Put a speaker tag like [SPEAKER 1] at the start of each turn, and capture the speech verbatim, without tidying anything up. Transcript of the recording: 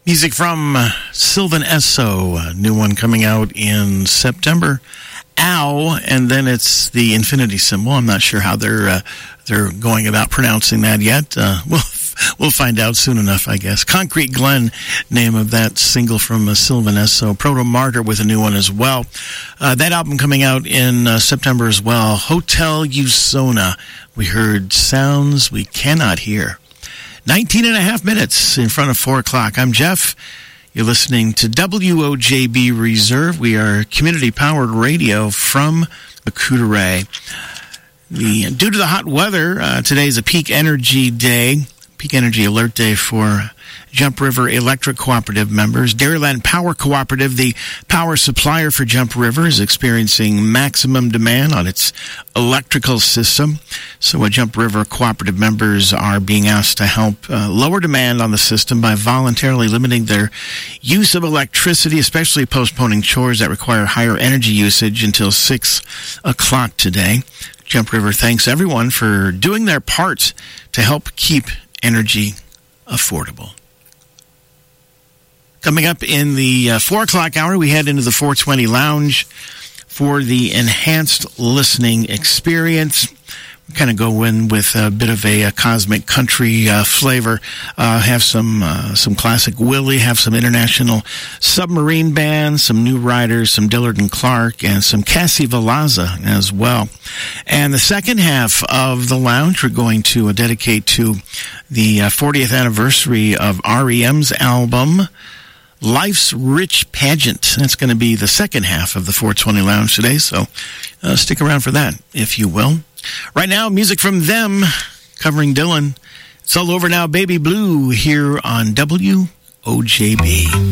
[SPEAKER 1] Music from uh, Sylvan Esso, a new one coming out in September. Ow, and then it's the infinity symbol. I'm not sure how they're uh, they're going about pronouncing that yet. Uh, we'll we'll find out soon enough, I guess. Concrete Glen, name of that single from uh, Sylvan Esso. Proto Martyr with a new one as well. Uh, that album coming out in uh, September as well. Hotel Usona. We heard Sounds We Cannot Hear. nineteen and a half minutes in front of four o'clock. I'm Jeff. You're listening to W O J B Reserve. We are community-powered radio from Accoutere. The, due to the hot weather, uh, today is a peak energy day, peak energy alert day for Jump River Electric Cooperative members. Dairyland Power Cooperative, the power supplier for Jump River, is experiencing maximum demand on its electrical system. So uh, Jump River Cooperative members are being asked to help uh, lower demand on the system by voluntarily limiting their use of electricity, especially postponing chores that require higher energy usage until six o'clock today. Jump River thanks everyone for doing their part to help keep energy affordable. Coming up in the uh, four o'clock hour, we head into the four twenty Lounge for the enhanced listening experience. We kind of go in with a bit of a, a cosmic country uh, flavor. Uh, have some uh, some classic Willie, have some international submarine bands, some new riders, some Dillard and Clark, and some Cassie Velazza as well. And the second half of the lounge, we're going to uh, dedicate to the uh, fortieth anniversary of R E M's album, Life's Rich Pageant. That's going to be the second half of the four twenty Lounge today, so uh, stick around for that, if you will. Right now, music from them, covering Dylan. It's all over now, Baby Blue, here on W O J B.